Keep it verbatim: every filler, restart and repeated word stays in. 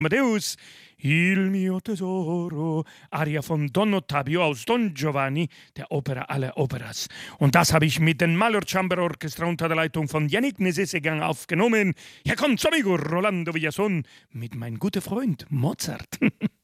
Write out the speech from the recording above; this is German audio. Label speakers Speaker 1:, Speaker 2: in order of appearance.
Speaker 1: Amadeus, Il mio tesoro, Aria von Don Ottavio aus Don Giovanni, der Opera aller Operas. Und das habe ich mit dem Mahler Chamber Orchestra unter der Leitung von Yannick Nézet-Séguin aufgenommen. Hier kommt Amigo Rolando Villazón mit meinem guten Freund Mozart.